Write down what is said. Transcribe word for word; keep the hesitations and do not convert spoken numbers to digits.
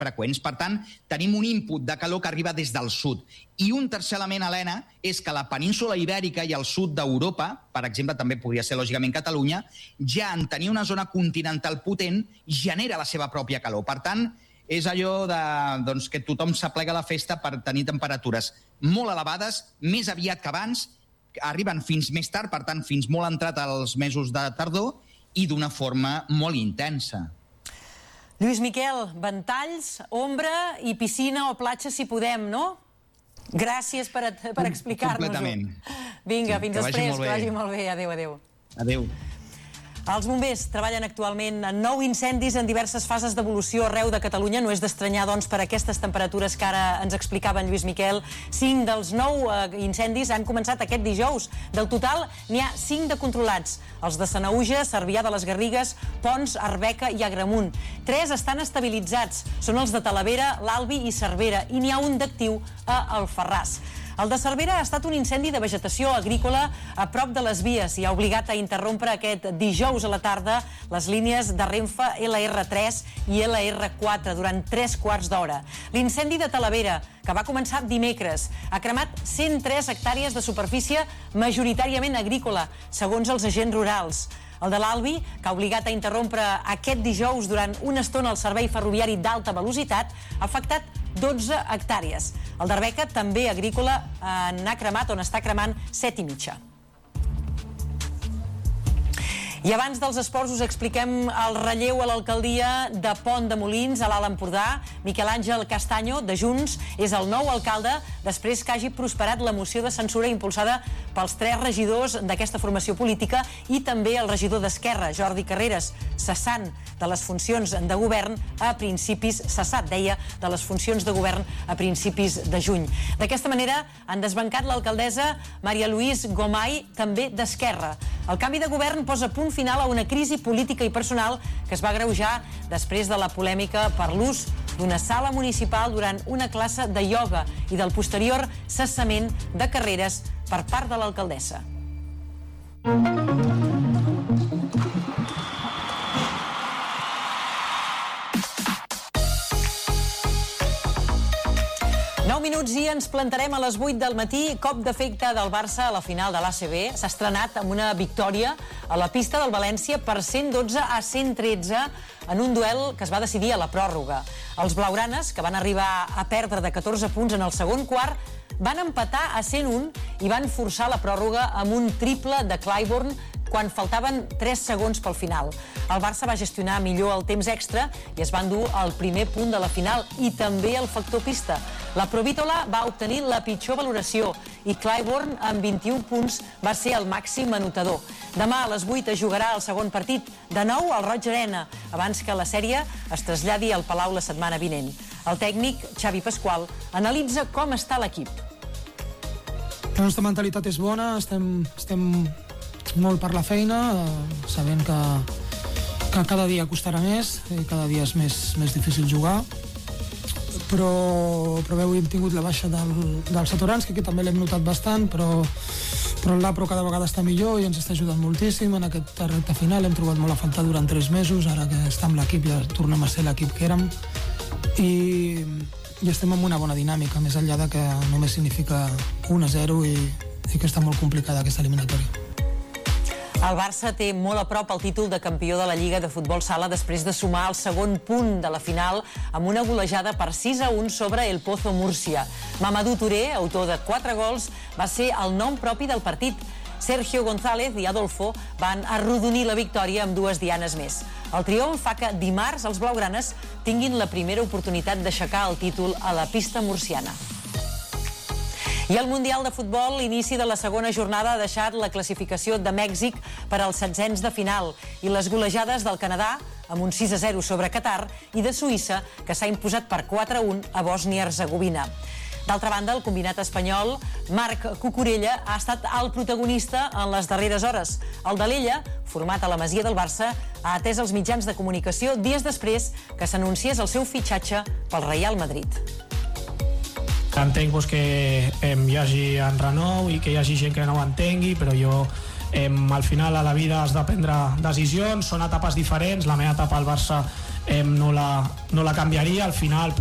freqüents. Per tant, tenim un input de calor que arriba des del sud. I un tercer element, Helena, és que la península Ibèrica i el sud d'Europa, per exemple, també podria ser lògicament Catalunya, ja en tenir una zona continental potent genera la seva pròpia calor. Per tant, és allò de, doncs, que tothom s'aplega a la festa per tenir temperatures molt elevades, més aviat que abans, arriben fins més tard, per tant, fins molt entrat als mesos de tardor, i d'una forma molt intensa. Lluís Miquel, ventalls, ombra i piscina o platja si podem, no? Gràcies per, per explicar-nos-ho. Completament. Vinga, sí, fins després, que vagi molt bé. Adéu, adéu. Adéu. Els bombers treballen actualment en nou incendis en diverses fases d'evolució arreu de Catalunya. No és d'estranyar, doncs, per aquestes temperatures que ara ens explicava en Lluís Miquel. Cinc dels nou eh, incendis han començat aquest dijous. Del total, n'hi ha cinc de controlats. Els de Sanaüja, Cervià de les Garrigues, Pons, Arbeca i Agramunt. Tres estan estabilitzats. Són els de Talavera, l'Albi i Cervera. I n'hi ha un d'actiu a Alfarràs. El de Cervera ha estat un incendi de vegetació agrícola a prop de les vies i ha obligat a interrompre aquest dijous a la tarda les línies de Renfe L R tres i L R quatre durant tres quarts d'hora. L'incendi de Talavera, que va començar dimecres, ha cremat cent tres hectàrees de superfície majoritàriament agrícola, segons els agents rurals. El de l'Albi, que ha obligat a interrompre aquest dijous durant una estona el servei ferroviari d'alta velocitat, ha afectat dotze hectàrees. El d'Arbeca, també agrícola, n'ha cremat, on està cremant set i mitja. I abans dels esports us expliquem el relleu a l'alcaldia de Pont de Molins, a l'Alt Empordà. Miquel Àngel Castanyo, de Junts, és el nou alcalde després que hagi prosperat la moció de censura impulsada pels tres regidors d'aquesta formació política i també el regidor d'Esquerra, Jordi Carreras, cessant de les funcions de govern a principis, cessat, deia, de les funcions de govern a principis de juny. D'aquesta manera han desbancat l'alcaldessa Maria Luís Gomay, també d'Esquerra. El canvi de govern posa punt final a una crisi política i personal que es va agreujar després de la polèmica per l'ús d'una sala municipal durant una classe de ioga i del posterior cessament de Carreras per part de l'alcaldessa. nou minuts i ens plantarem a les vuit del matí. Cop d'efecte del Barça a la final de l'A C B. S'ha estrenat amb una victòria a la pista del València per cent dotze a cent tretze en un duel que es va decidir a la pròrroga. Els blaugranes, que van arribar a perdre de catorze punts en el segon quart, van empatar a cent un i van forçar la pròrroga amb un triple de Clyburn quan faltaven tres segons pel final. El Barça va gestionar millor el temps extra i es va endur el primer punt de la final i també el factor pista. La Provítola va obtenir la pitjor valoració i Clyburn, amb vint-i-un punts, va ser el màxim anotador. Demà a les vuit es jugarà el segon partit, de nou al Roig Arena, abans que la sèrie es traslladi al Palau la setmana vinent. El tècnic, Xavi Pasqual, analitza com està l'equip. La nostra mentalitat és bona, estem, estem molt per la feina, eh, sabent que, que cada dia costarà més i cada dia és més, més difícil jugar, però, però bé, avui hem tingut la baixa del, del Satorans, que aquí també l'hem notat bastant, però, però el Lapro cada vegada està millor i ens està ajudant moltíssim en aquest recte final. Hem trobat molt a faltar durant tres mesos, ara que està amb l'equip ja tornem a ser l'equip que érem i, i estem en una bona dinàmica, més enllà de que només significa un a zero i, i que està molt complicada aquesta eliminatòria. El Barça té molt a prop el títol de campió de la Lliga de Futbol Sala després de sumar el segon punt de la final amb una golejada per sis a un sobre el Pozo Múrcia. Mamadou Touré, autor de quatre gols, va ser el nom propi del partit. Sergio González i Adolfo van arrodonir la victòria amb dues dianes més. El triomf fa que dimarts els blaugranes tinguin la primera oportunitat d'aixecar el títol a la pista murciana. I el Mundial de Futbol, l'inici de la segona jornada ha deixat la classificació de Mèxic per als setzents de final i les golejades del Canadà amb un sis a zero sobre Qatar i de Suïssa, que s'ha imposat per quatre a un a Bòsnia-Hercegovina. D'altra banda, el combinat espanyol, Marc Cucurella, ha estat el protagonista en les darreres hores. El d'Alella, format a la Masia del Barça, ha atès els mitjans de comunicació dies després que s'anunciés el seu fitxatge pel Real Madrid. Entenc pues, que eh, hi hagi enrenou i que hi hagi gent que no ho entengui, però jo eh, al final a la vida has de prendre decisions, són etapes diferents. La meva etapa al Barça eh, no, la, no la canviaria. Al final